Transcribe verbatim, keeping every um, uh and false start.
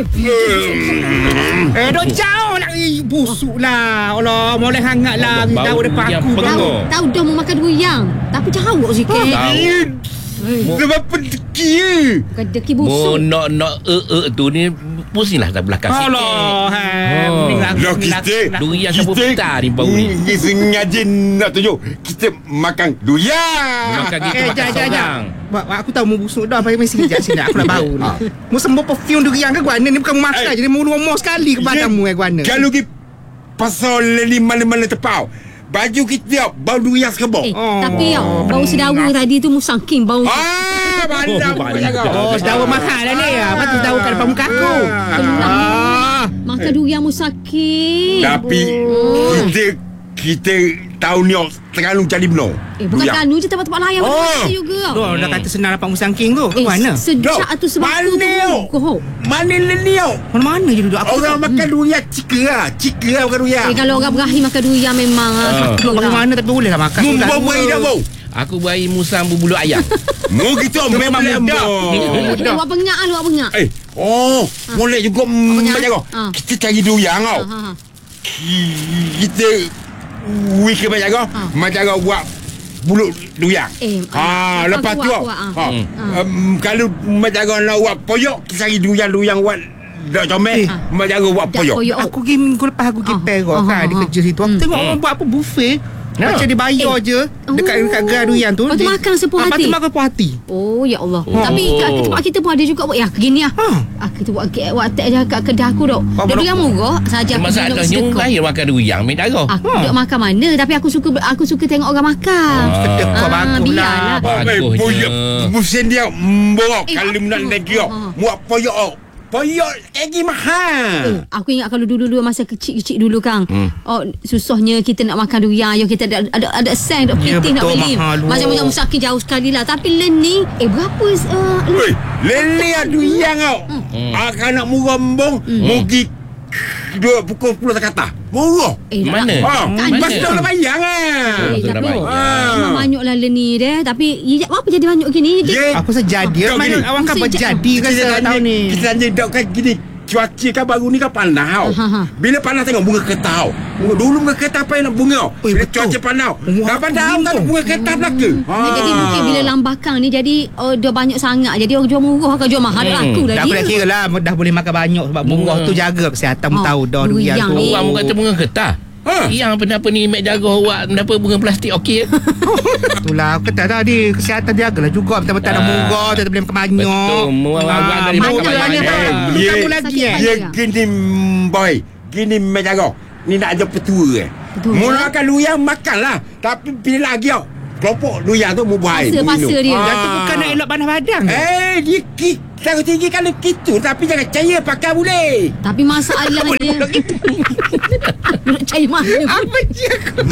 Eh, dok jauh nak eh, busuk lah. Allah, boleh hangat lah. Bau Tahu depan yang aku. pegang. Tahu, tahu dah mau makan durian. Tapi carut sikit. Sebab pedeki. Bukan deki Mo busuk. nak nak e e tu ni pusinglah tak belakang sikit. Allah, hai. Oh. Mending aku- Lah mending kita aku- Durian siapa petar ni bau ni. Ni sengaja nak tunjuk kita makan durian. Makan kita Eh, makan jap, jap, jap. seorang. Bak, aku tahu mu busuk dah. Bagi sini sekejap sini. Aku nak bau ni. Mu sembuh perfume durian ke guana ni bukan masak Eh. je. Dia mu rumah sekali ke badanmu eh guana. Kalau pergi pasal leli mana-mana tepau, baju kita bau durian sekebok. Eh, Oh. tapi ya, bau sedawa tadi tu musangking bau. Ah, bandar Oh, bukan cakap. Oh, sedawa mahal lah ni. Apa tu sedawa kat depan muka aku? Ah. Makan durian musangking. Tapi kita kita tahu ni terlalu jadi benar. Eh, bukan Durian. kanu je tempat-tempat lain Oh. macam juga. Tu dah kata senang dapat musangking tu. Ke Eh, mana? sejak Dok, tu sebab tu mana tu. dok? Kohok. Mana leliau? Mana-mana je duduk. Aku Orang makan durian cika lah. Cika lah makan durian. Eh, kalau orang berakhir makan durian memang ah, Ah. sakit bagi lah. mana tapi boleh lah makan. Mumbang Dah beri tua. dah bau. Aku beri musang berbulu ayam. Mu kita memang muda. muda. Eh, Luar pengak ah, luar pengak. Eh, oh, boleh juga Apa macam Ah. kita cari durian tau. Ha, ha. Kita weekend macam kau, Ah. macam kau buat bulu durian. Eh, ha, ah, lepas tu kuat, kuat, ah. ha, Hmm. um, kalau macam kau nak buat poyok, kita cari durian-durian buat dak comel, Eh. macam kau buat Dak poyok. poyok. Aku pergi minggu lepas aku pergi Ah. Perak Ah, kan ah, di ah. kerja situ. Aku Hmm. tengok orang buat apa buffet. Ya. Macam dia bayar Eh. je dekat Oh. dekat gerai durian tu. Lepas tu Dia- makan sepuas Ah, lepas tu hati. makan puas hati. Oh ya Allah. Oh. Tapi kat tempat kita pun ada juga buat ya gini ah. Ha. Ah, kita buat ke buat tek je kat kedai aku dok. Buat Dia berapa? durian murah saja aku Masalahnya sedekah. bayar makan durian ambil darah. Aku Ha. duk makan mana tapi aku suka aku suka tengok orang makan. Sedekah Ah, bagus biarlah. lah. Eh, Bagusnya. poyok musim dia mborok Eh, kalau apa? nak negeri Ah, ah. buat poyok oh. Poyok lagi mahal. Eh, aku ingat kalau dulu-dulu masa kecil-kecil dulu Kang. Hmm. Oh, susahnya kita nak makan durian, ya kita ada ada ada sen dok Ya, kita nak betul, beli. mahal, oh. Macam-macam musaki jauh sekali lah. Tapi learning eh berapa uh, Weh, lele durian kau. Akan nak murah mbong, mugi dua pukul sepuluh kata. Murah. eh nak- Mana? Ha, Tak lepas ada. tu dah bayar ah. Eh, Betul dah tapi bayar. ah, memang banyak lah learning dia. Tapi ya, apa jadi banyak gini? Dia, Ye. Aku rasa jadi. Kau Mana gini. awak kan Sejak- berjadi Kita rasa tanya, tahun ni. kita tanya dok kan gini. Cuaca kan baru ni kan panas tau. Ha, ha. Bila panas tengok bunga ketau. Bunga dulu bunga ketau apa yang nak bunga tau. Oi, Bila betul. cuaca panas. Wah, Dah panas aku tak bingung. bunga ketau belaka. Ah. Jadi mungkin bila lambakang ni jadi oh, dia banyak sangat. Jadi orang jual murah ke jual mahal Hmm. hmm. aku dah Dah aku dia. dah kira lah dah boleh makan banyak sebab murah tu jaga kesihatan Oh, tahu dah durian durian tu. ni. Orang mu kata bunga getah. Ha. Yang apa-apa ni mek jaga awak kenapa bunga plastik okey. Itulah aku kata tadi kesihatan jagalah juga betul-betul ada Ah. murah tak boleh makan banyak. Betul, murah Ah, awak dari mana makan lah banyak. ni, Eh, abang? ye- Kamu lagi sakit eh. hati. Ya gini boy. Gini menjaga. Ni nak ada petua eh. Betul, Mula ya? makan durian makanlah. Tapi bila lagi tau. Kelompok durian tu mu buat air. mu Pasa-pasa minum. dia. Dah tu bukan nak elok panas badan ke? Eh, dia kita tinggi kalau gitu. Tapi jangan percaya pakai boleh. Tapi masalahnya nak cari mana? Apa je